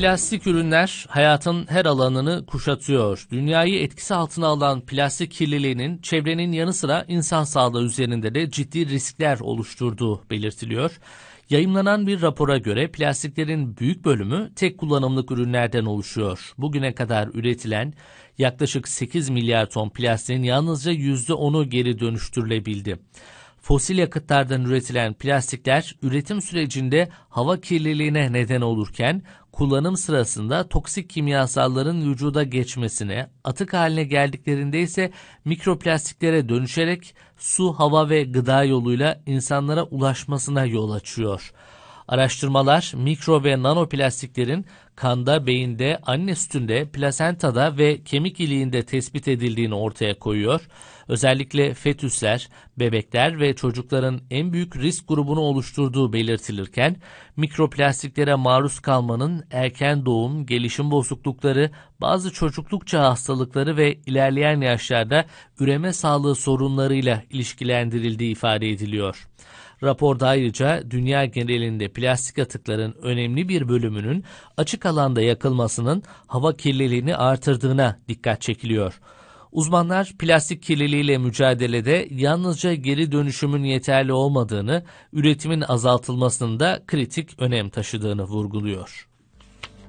Plastik ürünler hayatın her alanını kuşatıyor. Dünyayı etkisi altına alan plastik kirliliğinin çevrenin yanı sıra insan sağlığı üzerinde de ciddi riskler oluşturduğu belirtiliyor. Yayımlanan bir rapora göre plastiklerin büyük bölümü tek kullanımlık ürünlerden oluşuyor. Bugüne kadar üretilen yaklaşık 8 milyar ton plastiğin yalnızca %10'u geri dönüştürülebildi. Fosil yakıtlardan üretilen plastikler üretim sürecinde hava kirliliğine neden olurken kullanım sırasında toksik kimyasalların vücuda geçmesine, atık haline geldiklerinde ise mikroplastiklere dönüşerek su, hava ve gıda yoluyla insanlara ulaşmasına yol açıyor. Araştırmalar mikro ve nanoplastiklerin kanda, beyinde, anne sütünde, plasentada ve kemik iliğinde tespit edildiğini ortaya koyuyor. Özellikle fetüsler, bebekler ve çocukların en büyük risk grubunu oluşturduğu belirtilirken, mikroplastiklere maruz kalmanın erken doğum, gelişim bozuklukları, bazı çocukluk çağı hastalıkları ve ilerleyen yaşlarda üreme sağlığı sorunlarıyla ilişkilendirildiği ifade ediliyor. Raporda ayrıca dünya genelinde plastik atıkların önemli bir bölümünün açık alanda yakılmasının hava kirliliğini artırdığına dikkat çekiliyor. Uzmanlar plastik kirliliğiyle mücadelede yalnızca geri dönüşümün yeterli olmadığını, üretimin azaltılmasının da kritik önem taşıdığını vurguluyor.